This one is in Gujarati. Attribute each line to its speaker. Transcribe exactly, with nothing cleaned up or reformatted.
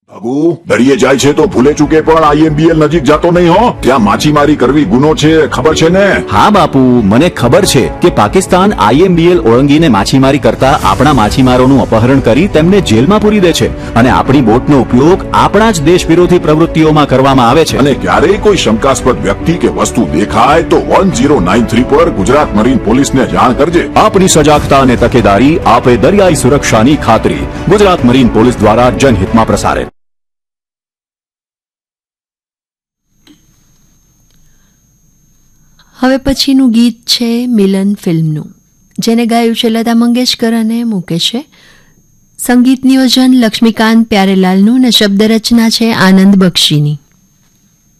Speaker 1: બાબુ દરિયે જાય છે તો ભૂલે ચૂકે પણ આઈએમબીએલ નજીક જતો નહીં હો. ત્યાં માછીમારી કરવી ગુનો છે, ખબર છે ને?
Speaker 2: હા બાપુ, મને ખબર છે કે પાકિસ્તાન આઈએમબીએલ ઓળંગીને માછીમારી કરતા આપણા માછીમારોનું અપહરણ કરી તેમને જેલમાં પૂરી દે છે અને આપણી બોટનો ઉપયોગ આપણા જ દેશ વિરોધી પ્રવૃત્તિઓમાં કરવામાં આવે છે.
Speaker 1: અને ક્યારેય કોઈ શંકાસ્પદ વ્યક્તિ કે વસ્તુ દેખાય તો વન ઝીરો નાઇન થ્રી પર ગુજરાત મરીન પોલીસને જાણ કરજે.
Speaker 2: આપણી સજાગતા અને તકેદારી આપે દરિયાઈ સુરક્ષાની ખાતરી. ગુજરાત મરીન પોલીસ દ્વારા જનહિતમાં પ્રસારિત.
Speaker 3: હવે પછીનું ગીત છે મિલન ફિલ્મનું, જેને ગાયું છે લતા મંગેશકર અને મુકેશે. સંગીત નિયોજન લક્ષ્મીકાંત પ્યારેલાલનું અને શબ્દ રચના છે આનંદ બક્ષીની.